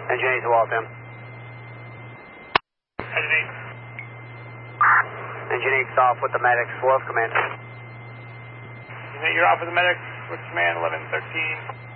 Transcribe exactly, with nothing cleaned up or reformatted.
Engine eight to Waltham. Engine eight. Engine eight's off with the medics. Wolf command. Engine eight, you're off with the medics with command eleven thirteen.